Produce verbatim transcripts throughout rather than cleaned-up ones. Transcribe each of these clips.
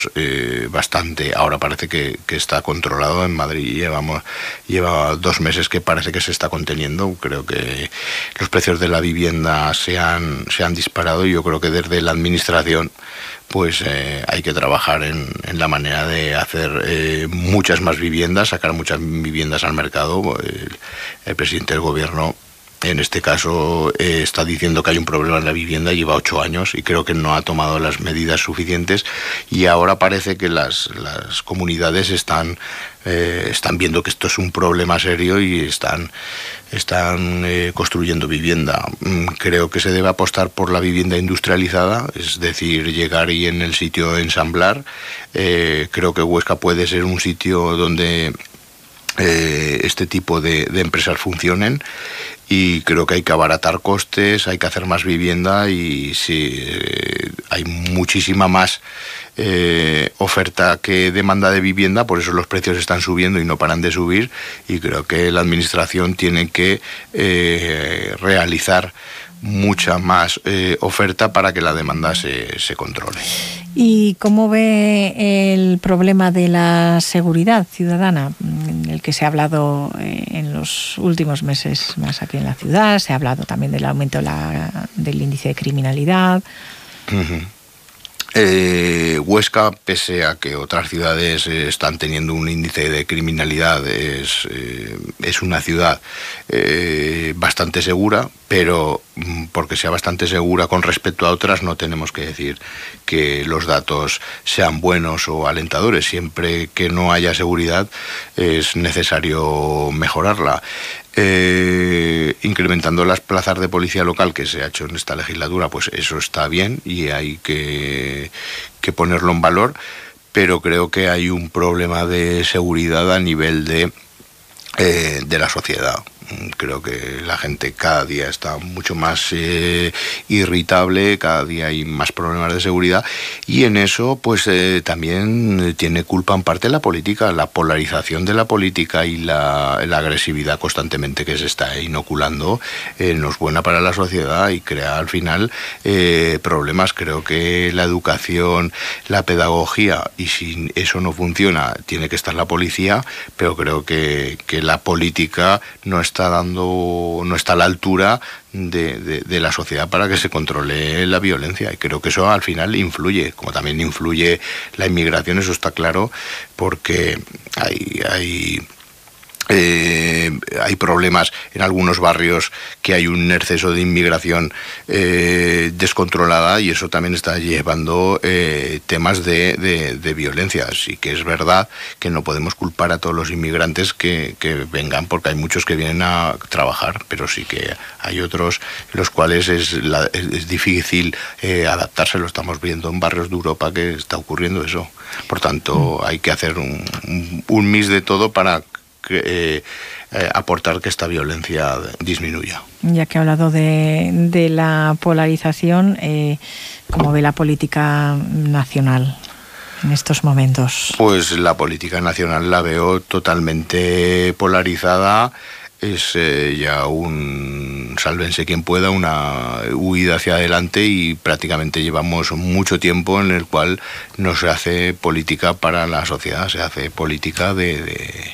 Eh, bastante. Ahora parece que, que está controlado en Madrid. Llevamos, lleva dos meses que parece que se está conteniendo. Creo que los precios de la vivienda se han, se han disparado y yo creo que desde la administración pues eh, hay que trabajar en, en la manera de hacer eh, muchas más viviendas, sacar muchas viviendas al mercado. El, el presidente del gobierno en este caso eh, está diciendo que hay un problema en la vivienda, lleva ocho años y creo que no ha tomado las medidas suficientes y ahora parece que las, las comunidades están, eh, están viendo que esto es un problema serio y están, están eh, construyendo vivienda. Creo que se debe apostar por la vivienda industrializada, es decir, llegar y en el sitio ensamblar. Eh, creo que Huesca puede ser un sitio donde Eh, este tipo de, de empresas funcionen y creo que hay que abaratar costes, hay que hacer más vivienda y sí, eh, hay muchísima más eh, oferta que demanda de vivienda, por eso los precios están subiendo y no paran de subir y creo que la administración tiene que eh, realizar mucha más eh, oferta para que la demanda se, se controle. ¿Y cómo ve el problema de la seguridad ciudadana, el que se ha hablado en los últimos meses más aquí en la ciudad? Se ha hablado también del aumento de la, del índice de criminalidad. Uh-huh. Eh, Huesca, pese a que otras ciudades eh, están teniendo un índice de criminalidad, es, eh, es una ciudad eh, bastante segura, pero porque sea bastante segura con respecto a otras no tenemos que decir que los datos sean buenos o alentadores. Siempre que no haya seguridad es necesario mejorarla. Eh, incrementando las plazas de policía local que se ha hecho en esta legislatura, pues eso está bien y hay que, que ponerlo en valor, pero creo que hay un problema de seguridad a nivel de, eh, de la sociedad. Creo que la gente cada día está mucho más eh, irritable, cada día hay más problemas de seguridad y en eso pues eh, también tiene culpa en parte la política, la polarización de la política y la, la agresividad constantemente que se está inoculando eh, no es buena para la sociedad y crea al final eh, problemas. Creo que la educación, la pedagogía y si eso no funciona tiene que estar la policía, pero creo que, que la política no está dando, no está a la altura de, de, de la sociedad para que se controle la violencia y creo que eso al final influye, como también influye la inmigración, eso está claro, porque hay, hay Eh, hay problemas en algunos barrios que hay un exceso de inmigración eh, descontrolada y eso también está llevando eh, temas de, de, de violencia. Así que es verdad que no podemos culpar a todos los inmigrantes que, que vengan porque hay muchos que vienen a trabajar, pero sí que hay otros los cuales es, la, es, es difícil eh, adaptarse. Lo estamos viendo en barrios de Europa que está ocurriendo eso. Por tanto, hay que hacer un, un, un mix de todo para Que, eh, eh, aportar que esta violencia disminuya. Ya que ha hablado de, de la polarización, eh, ¿cómo ve la política nacional en estos momentos? Pues la política nacional la veo totalmente polarizada. Es eh, ya un sálvense quien pueda, una huida hacia adelante y prácticamente llevamos mucho tiempo en el cual no se hace política para la sociedad, se hace política de... de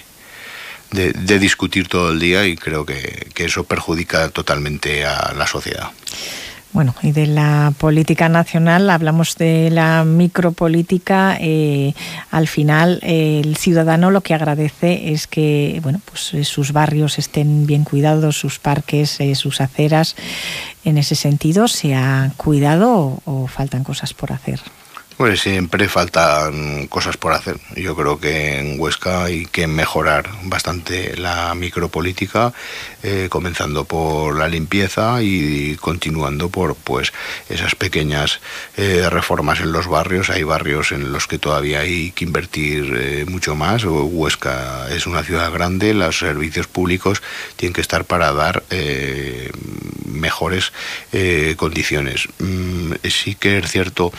De, de discutir todo el día y creo que, que eso perjudica totalmente a la sociedad. Bueno, y de la política nacional hablamos de la micropolítica. Eh, al final, eh, el ciudadano lo que agradece es que, bueno, pues eh, sus barrios estén bien cuidados, sus parques, eh, sus aceras. En ese sentido, ¿se ha cuidado o, o faltan cosas por hacer? Pues siempre faltan cosas por hacer. Yo creo que en Huesca hay que mejorar bastante la micropolítica, eh, comenzando por la limpieza y continuando por pues esas pequeñas eh, reformas en los barrios. Hay barrios en los que todavía hay que invertir eh, mucho más. Huesca es una ciudad grande, los servicios públicos tienen que estar para dar eh, mejores eh, condiciones. Mm, sí que es cierto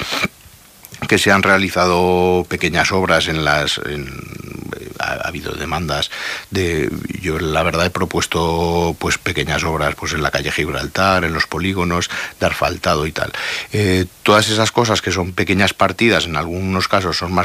que se han realizado pequeñas obras en las en, ha, ha habido demandas de yo la verdad he propuesto pues pequeñas obras pues en la calle Gibraltar, en los polígonos de asfaltado y tal. Eh, todas esas cosas que son pequeñas partidas, en algunos casos son más